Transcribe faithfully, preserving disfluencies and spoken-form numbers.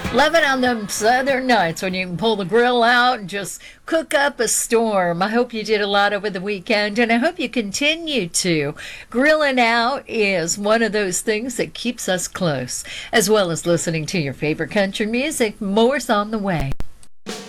Loving on them southern nights when you can pull the grill out and just cook up a storm. I hope you did a lot over the weekend, and I hope you continue to. Grilling out is one of those things that keeps us close, as well as listening to your favorite country music. More's on the way.